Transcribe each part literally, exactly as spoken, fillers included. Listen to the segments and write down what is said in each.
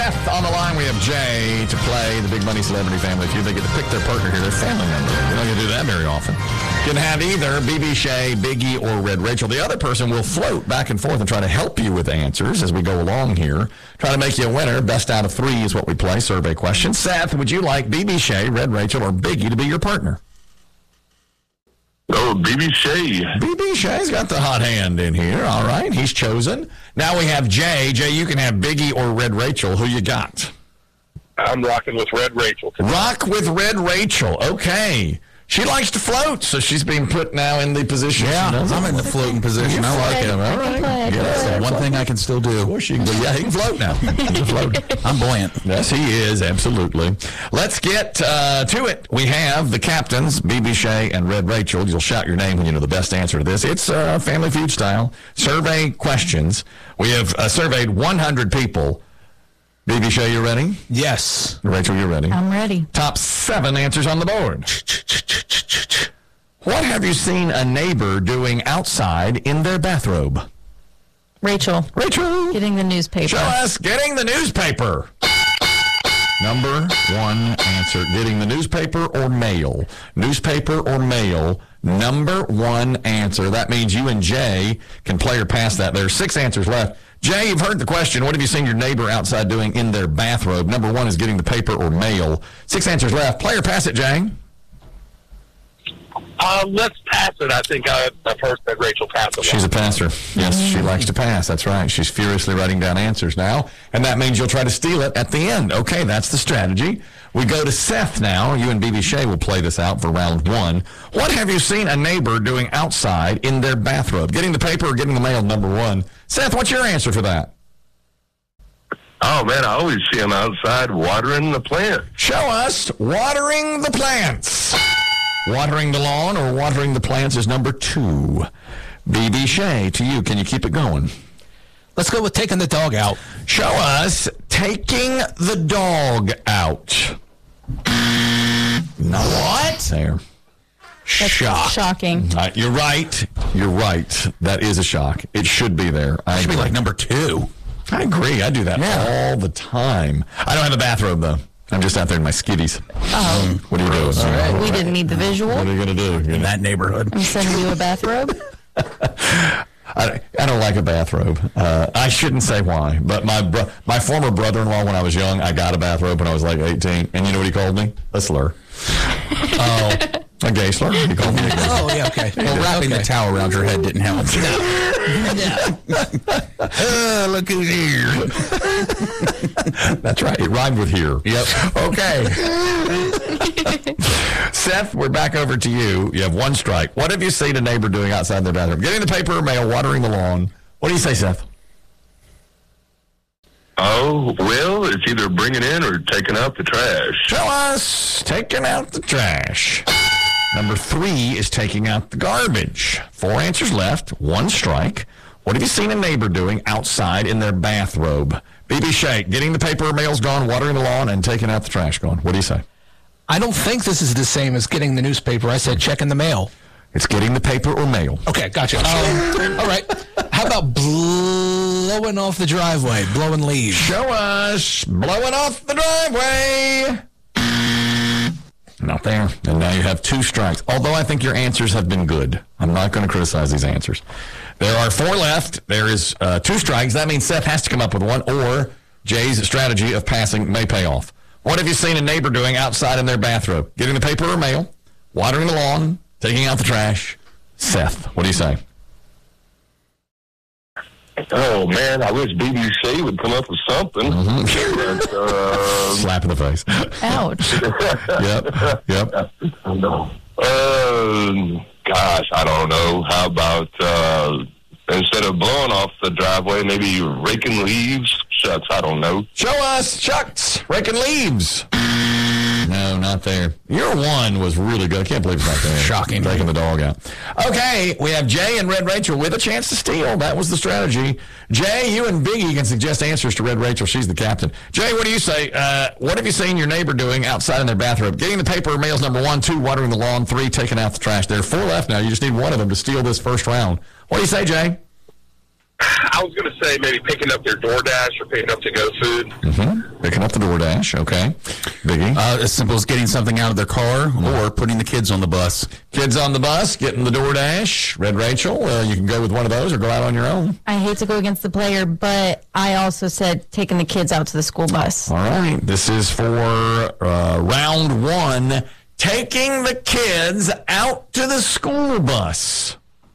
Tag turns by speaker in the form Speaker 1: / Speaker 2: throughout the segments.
Speaker 1: Seth on the line. We have Jay to play the Big Money Celebrity Family Feud. They get to pick their partner here, their family member. You're not going to do that very often. You can have either B B Shea, Biggie, or Red Rachel. The other person will float back and forth and try to help you with answers as we go along here. Try to make you a winner. Best out of three is what we play. Survey question. Seth, would you like B B Shea, Red Rachel, or Biggie to be your partner?
Speaker 2: Oh, B B Shea.
Speaker 1: B B Shea's got the hot hand in here. All right, he's chosen. Now we have Jay. Jay, you can have Biggie or Red Rachel. Who you got?
Speaker 2: I'm rocking with Red Rachel today.
Speaker 1: Rock with Red Rachel. Okay. She likes to float, so she's being put now in the position.
Speaker 3: Yeah, I'm in the floating position. I like it.
Speaker 1: All right.
Speaker 3: Yeah, one thing I can still do.
Speaker 1: Of course you can do. Yeah, he can float now. He can float.
Speaker 3: I'm buoyant.
Speaker 1: Yes, he is, absolutely. Let's get uh, to it. We have the captains, B B Shea and Red Rachel. You'll shout your name when you know the best answer to this. It's uh, Family Feud style. Survey questions. We have uh, surveyed one hundred people. B B Shea, you ready?
Speaker 3: Yes.
Speaker 1: Rachel, you ready?
Speaker 4: I'm ready.
Speaker 1: Top seven answers on the board. What have you seen a neighbor doing outside in their bathrobe?
Speaker 4: Rachel.
Speaker 1: Rachel.
Speaker 4: Getting the newspaper.
Speaker 1: Show us getting the newspaper. Number one answer, getting the newspaper or mail. Newspaper or mail, number one answer. That means you and Jay can play or pass that. There are six answers left. Jay, you've heard the question. What have you seen your neighbor outside doing in their bathrobe? Number one is getting the paper or mail. Six answers left. Play or pass it, Jay.
Speaker 2: Uh, let's pass it. I think I, I've heard that Rachel pass it.
Speaker 1: She's a passer. Yes, mm-hmm. She likes to pass. That's right. She's furiously writing down answers now, and that means you'll try to steal it at the end. Okay, that's the strategy. We go to Seth now. You and B B Shea will play this out for round one. What have you seen a neighbor doing outside in their bathrobe? Getting the paper or getting the mail, number one. Seth, what's your answer for that?
Speaker 2: Oh, man, I always see him outside watering the plant.
Speaker 1: Show us watering the plants. Watering the lawn or watering the plants is number two. B B Shea, to you. Can you keep it going?
Speaker 3: Let's go with taking the dog out.
Speaker 1: Show us taking the dog out. No. What? There.
Speaker 4: That's
Speaker 1: shock.
Speaker 4: Shocking.
Speaker 1: Uh, you're right. You're right. That is a shock. It should be there. I
Speaker 3: it should
Speaker 1: agree.
Speaker 3: be like number two.
Speaker 1: I agree. I do that yeah. all the time. I don't have a bathrobe, though. I'm just out there in my skivvies.
Speaker 4: Oh.
Speaker 1: Um, what are you doing?
Speaker 4: All right. We didn't need the visual.
Speaker 1: What are you going to do?
Speaker 3: In
Speaker 1: gonna...
Speaker 3: that neighborhood.
Speaker 4: I'm sending you a bathrobe.
Speaker 1: I, I don't like a bathrobe. Uh, I shouldn't say why, but my bro- my former brother-in-law, when I was young, I got a bathrobe when I was like eighteen. And you know what he called me? A slur. Oh, a gay slur. He called me a gay slur.
Speaker 3: Oh, yeah, okay. Well, wrapping okay. the towel around your head didn't help.
Speaker 1: No. uh, look who's here. That's right. It rhymed with here. Yep. Okay. Seth, we're back over to you. You have one strike. What have you seen a neighbor doing outside their bathroom? Getting the paper or mail, watering the lawn. What do you say, Seth?
Speaker 2: Oh, well, it's either bringing in or taking out the trash.
Speaker 1: Show us taking out the trash. Number three is taking out the garbage. Four answers left, one strike. What have you seen a neighbor doing outside in their bathrobe? B B Shea, getting the paper or mail's gone, watering the lawn, and taking out the trash gone. What do you say?
Speaker 3: I don't think this is the same as getting the newspaper. I said checking the mail.
Speaker 1: It's getting the paper or mail.
Speaker 3: Okay, gotcha. Um, all right. How about blowing off the driveway, blowing leaves?
Speaker 1: Show us blowing off the driveway. Not there. And now you have two strikes. Although I think your answers have been good. I'm not going to criticize these answers. There are four left. There is uh, two strikes. That means Seth has to come up with one, or Jay's strategy of passing may pay off. What have you seen a neighbor doing outside in their bathrobe? Getting the paper or mail, watering the lawn, taking out the trash. Seth, what do you say?
Speaker 2: Oh, man, I wish B B C would come up with something.
Speaker 1: Mm-hmm.
Speaker 2: But, uh,
Speaker 1: slap in the face.
Speaker 4: Ouch.
Speaker 1: Yep, yep.
Speaker 2: No. Uh, gosh, I don't know. How about uh, instead of blowing off the driveway, maybe raking leaves? Shucks, I don't know.
Speaker 1: Show us, shucks, raking leaves. No, not there. Your one was really good. I can't believe it's not there.
Speaker 3: Shocking.
Speaker 1: Taking the dog out. Okay, we have Jay and Red Rachel with a chance to steal. That was the strategy. Jay, you and Biggie can suggest answers to Red Rachel. She's the captain. Jay, what do you say? Uh, what have you seen your neighbor doing outside in their bathroom? Getting the paper or mail's number one. Two, watering the lawn. Three, taking out the trash. There are four left now. You just need one of them to steal this first round. What do you say, Jay?
Speaker 2: I was going to say maybe picking up their DoorDash or picking up to-go food.
Speaker 1: Mm-hmm. Picking up the DoorDash, okay. Biggie?
Speaker 3: Uh, as simple as getting something out of their car or putting the kids on the bus.
Speaker 1: Kids on the bus, getting the DoorDash. Red Rachel, uh, you can go with one of those or go out on your own.
Speaker 4: I hate to go against the player, but I also said taking the kids out to the school bus.
Speaker 1: All right. This is for uh, round one. Taking the kids out to the school bus.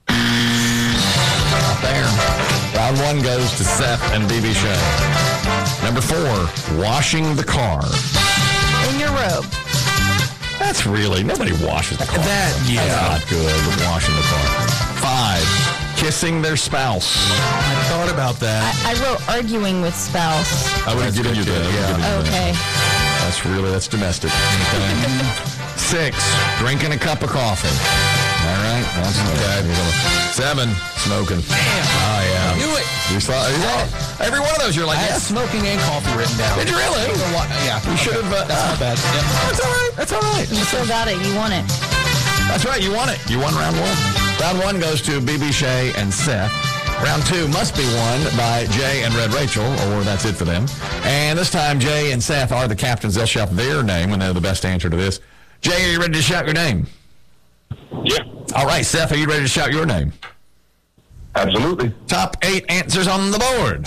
Speaker 1: Not there. Round one goes to Seth and B B Shea. Number four, washing the car.
Speaker 4: In your robe.
Speaker 1: That's really, nobody washes the car.
Speaker 3: That, yeah.
Speaker 1: That's not good, washing the car. Five, kissing their spouse.
Speaker 3: I thought about that.
Speaker 4: I, I wrote arguing with spouse.
Speaker 1: I would have given you that. I would've given you that.
Speaker 4: Okay.
Speaker 1: That's really, that's domestic. Okay. Six, drinking a cup of coffee. All right. That's okay. Seven, smoking.
Speaker 3: Damn.
Speaker 1: Oh, yeah.
Speaker 3: Knew it.
Speaker 1: You saw, you saw every one of those, you're like,
Speaker 3: I had
Speaker 1: yes.
Speaker 3: smoking and coffee written down.
Speaker 1: Did you really?
Speaker 3: Yeah.
Speaker 1: You should have. Uh,
Speaker 3: That's not bad. Yep.
Speaker 1: That's all right. That's all right.
Speaker 4: You still got it. You won it.
Speaker 1: That's right. You won it. You won round one. Round one goes to B B Shea and Seth. Round two must be won by Jay and Red Rachel, or that's it for them. And this time, Jay and Seth are the captains. They'll shout their name when they have the best answer to this. Jay, are you ready to shout your name?
Speaker 2: Yeah,
Speaker 1: All right, Seth, are you ready to shout your name?
Speaker 2: absolutely.
Speaker 1: Top eight answers on the board.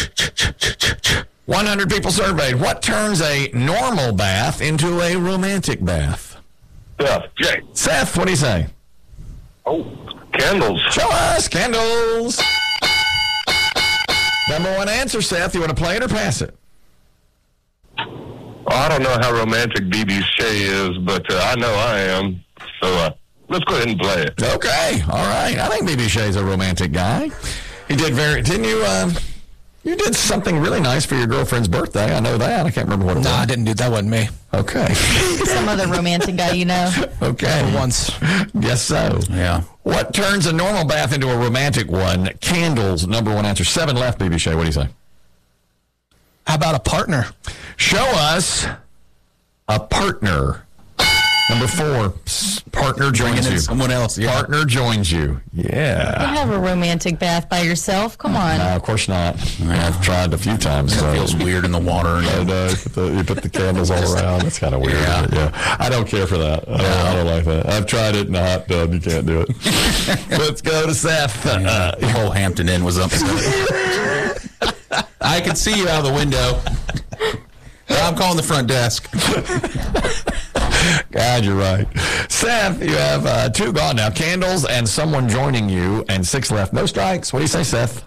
Speaker 1: one hundred people surveyed. What turns a normal bath into a romantic bath?
Speaker 2: Yeah, Jay.
Speaker 1: Seth, what do you say?
Speaker 2: Oh, candles.
Speaker 1: Show us candles. Number one answer, Seth. You want to play it or pass it?
Speaker 2: Well, I don't know how romantic B B Shea is, but uh, I know I am. So uh, let's go ahead and play it.
Speaker 1: Okay, all right. I think B B Shea's a romantic guy. He did very. Didn't you? Um, you did something really nice for your girlfriend's birthday. I know that. I can't remember what it
Speaker 3: No, I
Speaker 1: was.
Speaker 3: didn't do that. Wasn't me.
Speaker 1: Okay.
Speaker 4: Some other romantic guy you know.
Speaker 1: Okay.
Speaker 3: For once.
Speaker 1: Yes, so.
Speaker 3: Yeah.
Speaker 1: What turns a normal bath into a romantic one? Candles. Number one answer. Seven left. B B Shea. What do you say?
Speaker 3: How about a partner?
Speaker 1: Show us a partner. Number four, s- partner joins
Speaker 3: Bringing in
Speaker 1: you.
Speaker 3: someone else. Yeah.
Speaker 1: Partner joins you.
Speaker 4: You
Speaker 1: Yeah.
Speaker 4: have a romantic bath by yourself. Come on.
Speaker 1: No, of course not. I've tried a few times.
Speaker 3: It
Speaker 1: So.
Speaker 3: feels weird in the water.
Speaker 1: I know. You put the, you put the candles all around. That's kind of weird.
Speaker 3: Yeah.
Speaker 1: isn't it? Yeah. I don't care for that. I don't, I don't like that. I've tried it in a hot tub. You can't do it. Let's go to Seth.
Speaker 3: Uh, the whole Hampton Inn was upset. I could see you out of the window. I'm calling the front desk.
Speaker 1: God, you're right. Seth, you have uh, two gone now. Candles and someone joining you, and six left. No strikes. What do you say, Seth?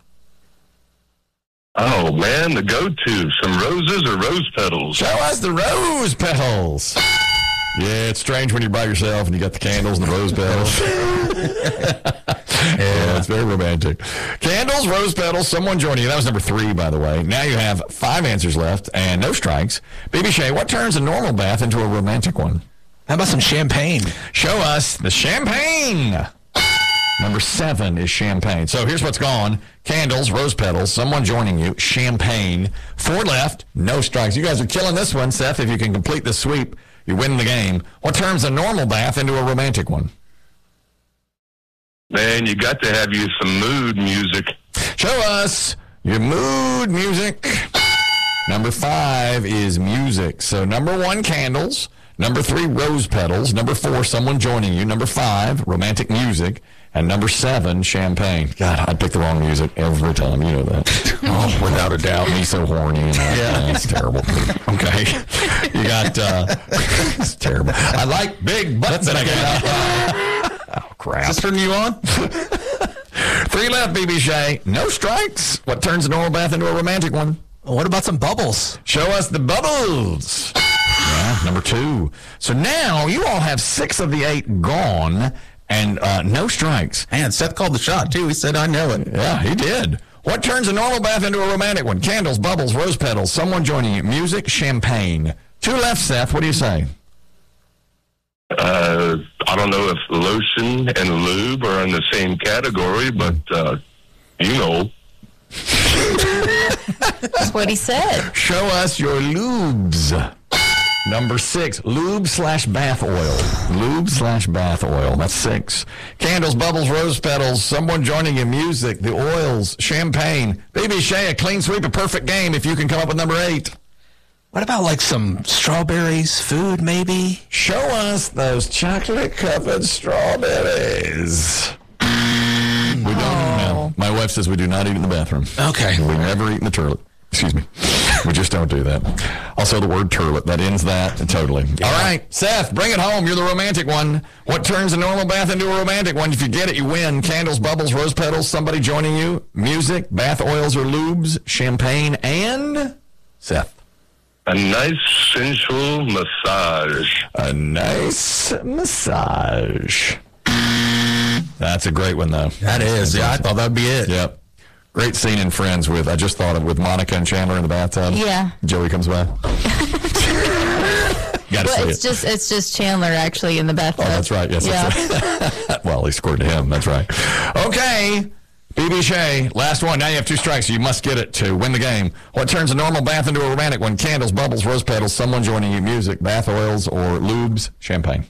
Speaker 2: Oh, man, the go-to. Some roses or rose petals?
Speaker 1: Show us the rose petals. Yeah, it's strange when you're by yourself and you got the candles and the rose petals. Yeah, it's very romantic. Candles, rose petals, someone joining you. That was number three, by the way. Now you have five answers left and no strikes. B B Shea, what turns a normal bath into a romantic one?
Speaker 3: How about some champagne?
Speaker 1: Show us the champagne. Number seven is champagne. So here's what's gone. Candles, rose petals, someone joining you, champagne. Four left, no strikes. You guys are killing this one, Seth. If you can complete the sweep, you win the game. What turns a normal bath into a romantic one?
Speaker 2: Man, you got to have you some mood music.
Speaker 1: Show us your mood music. Number five is music. So number one, candles. Number three, rose petals. Number four, someone joining you. Number five, romantic music. And number seven, champagne. God, I'd pick the wrong music every time. You know that. Oh, without a doubt. Me so horny. And I, yeah, it's terrible. Okay. You got, uh, it's terrible. I like big butts. And I got, oh, crap.
Speaker 3: Is this turning you on?
Speaker 1: Three left, B B Shea. No strikes. What turns a normal bath into a romantic one?
Speaker 3: What about some bubbles?
Speaker 1: Show us the bubbles. Yeah, number two. So now you all have six of the eight gone and uh, no strikes.
Speaker 3: And Seth called the shot, too. He said, I know it.
Speaker 1: Yeah, he did. What turns a normal bath into a romantic one? Candles, bubbles, rose petals, someone joining you, music, champagne. Two left, Seth. What do you say?
Speaker 2: Uh, I don't know if lotion and lube are in the same category, but, uh, you know.
Speaker 4: That's what he said.
Speaker 1: Show us your lubes. Number six, lube slash bath oil. Lube slash bath oil. That's six. Candles, bubbles, rose petals, someone joining in music, the oils, champagne. B B Shea, a clean sweep, a perfect game if you can come up with number eight.
Speaker 5: What about like some strawberries, food maybe?
Speaker 1: Show us those chocolate-covered strawberries. We don't. No. My wife says we do not eat in the bathroom.
Speaker 5: Okay.
Speaker 1: We never eat in the toilet. Excuse me. We just don't do that. Also, the word turlet. That ends that totally. Yeah. All right, Seth, bring it home. You're the romantic one. What turns a normal bath into a romantic one? If you get it, you win. Candles, bubbles, rose petals, somebody joining you, music, bath oils or lubes, champagne, and Seth.
Speaker 2: A nice sensual massage.
Speaker 1: A nice massage. That's a great one, though.
Speaker 3: That is. Yeah, I thought that'd be it.
Speaker 1: Yep. Great scene in Friends with, I just thought of, with Monica and Chandler in the bathtub.
Speaker 4: Yeah.
Speaker 1: Joey comes by. Gotta
Speaker 4: Well,
Speaker 1: see
Speaker 4: it's
Speaker 1: it.
Speaker 4: just it's just Chandler actually in the bathtub.
Speaker 1: Oh, that's right. Yes.
Speaker 4: Yeah.
Speaker 1: That's right. Well, at least according to him. That's right. Okay. B B Shea, last one. Now you have two strikes. So you must get it to win the game. What turns a normal bath into a romantic one? Candles, bubbles, rose petals, someone joining you, music, bath oils, or lubes, champagne.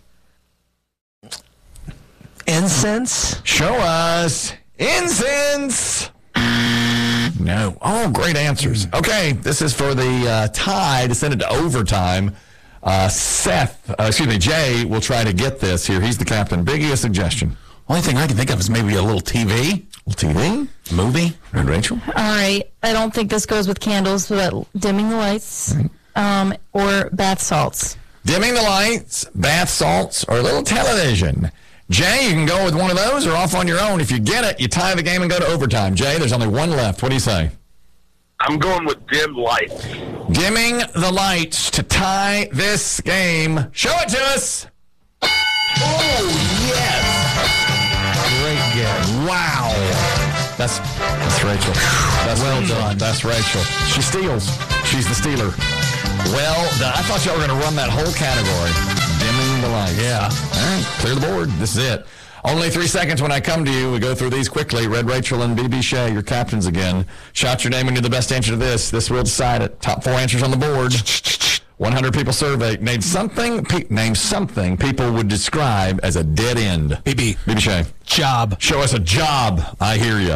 Speaker 5: Incense?
Speaker 1: Show us incense. No. Oh, great answers. Okay, this is for the uh, tie to send it to overtime. Uh, Seth, uh, excuse me, Jay will try to get this here. He's the captain. Biggie, a suggestion.
Speaker 3: Only thing I can think of is maybe a little T V.
Speaker 1: Little T V?
Speaker 3: Movie.
Speaker 1: And Rachel?
Speaker 4: All right. I don't think this goes with candles, but dimming the lights um, or bath salts.
Speaker 1: Dimming the lights, bath salts, or a little television. Jay, you can go with one of those or off on your own. If you get it, you tie the game and go to overtime. Jay, there's only one left. What do you say?
Speaker 2: I'm going with dim lights.
Speaker 1: Dimming the lights to tie this game. Show it to us. Oh, yes. Great guess. Wow. That's that's Rachel. That's well done. That's Rachel. She steals. She's the stealer. Well done. I thought y'all were going to run that whole category. Dimming the lights. Yeah. All right. Clear the board. This is it. Only three seconds when I come to you. We go through these quickly. Red Rachel and B B Shea, your captains again. Shout your name and you're the best answer to this. This will decide it. Top four answers on the board. one hundred people surveyed. Name something, pe- name something people would describe as a dead end.
Speaker 5: B B.
Speaker 1: B B Shea.
Speaker 5: Job.
Speaker 1: Show us a job. I hear you.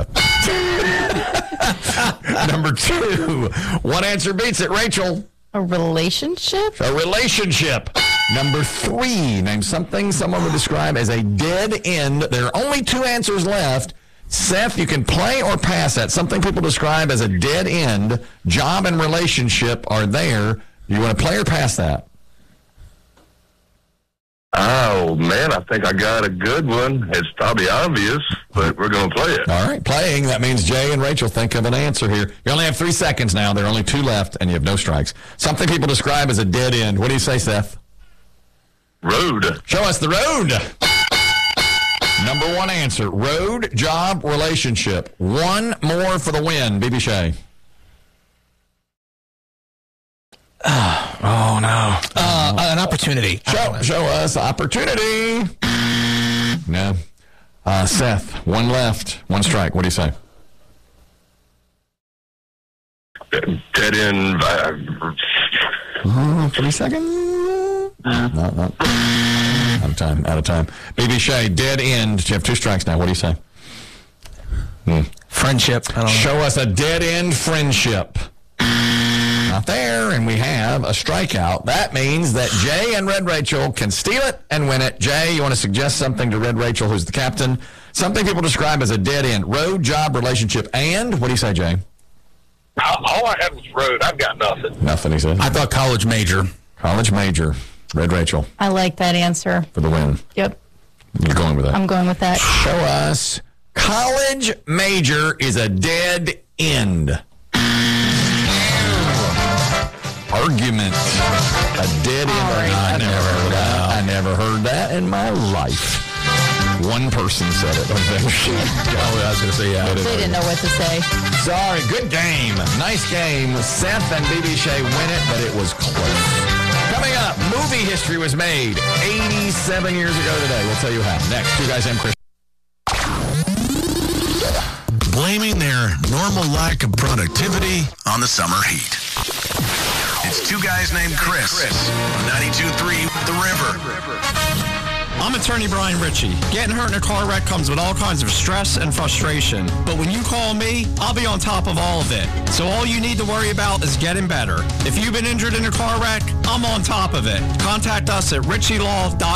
Speaker 1: Number two. One answer beats it. Rachel.
Speaker 4: A relationship?
Speaker 1: A relationship. Number three, name something someone would describe as a dead end. There are only two answers left. Seth, you can play or pass that. Something people describe as a dead end. Job and relationship are there. You want to play or pass that?
Speaker 2: Oh, man, I think I got a good one. It's probably obvious, but we're going to play it.
Speaker 1: All right, playing. That means Jay and Rachel think of an answer here. You only have three seconds now. There are only two left, and you have no strikes. Something people describe as a dead end. What do you say, Seth?
Speaker 2: Road.
Speaker 1: Show us the road. Number one answer. Road, job, relationship. One more for the win. B B Shea.
Speaker 5: Oh, no. Uh, an opportunity.
Speaker 1: Show, show us opportunity. No. Uh, Seth, one left. One strike. What do you say?
Speaker 2: Dead end. Uh,
Speaker 1: Uh, three seconds. No, no. Out of time. Out of time. B B Shea, dead end. You have two strikes now. What do you say? Hmm.
Speaker 5: Friendship. I don't know.
Speaker 1: Show us a dead end friendship. Not there, and we have a strikeout. That means that Jay and Red Rachel can steal it and win it. Jay, you want to suggest something to Red Rachel, who's the captain? Something people describe as a dead end. Road, job, relationship, and what do you say, Jay?
Speaker 2: all I have is road. I've got nothing.
Speaker 1: Nothing, he said.
Speaker 3: I thought college major.
Speaker 1: College major. Red Rachel
Speaker 4: I like that answer.
Speaker 1: for the win.
Speaker 4: Yep.
Speaker 1: You're going with that.
Speaker 4: I'm going with that.
Speaker 1: Show us. College major is a dead end. Argument. A dead end. I never heard that. I never heard that in my life. One person said it.
Speaker 3: Oh, I was going to say, yeah.
Speaker 4: They didn't know what to say.
Speaker 1: Sorry. Good game. Nice game. Seth and B B Shea win it, but it was close. Coming up, movie history was made eighty-seven years ago today. We'll tell you how. Next, Two Guys Named Chris.
Speaker 6: Blaming their normal lack of productivity on the summer heat. It's Two Guys Named Chris. ninety-two point three The River.
Speaker 7: I'm attorney Brian Ritchie. Getting hurt in a car wreck comes with all kinds of stress and frustration. But when you call me, I'll be on top of all of it. So all you need to worry about is getting better. If you've been injured in a car wreck, I'm on top of it. Contact us at ritchie law dot com.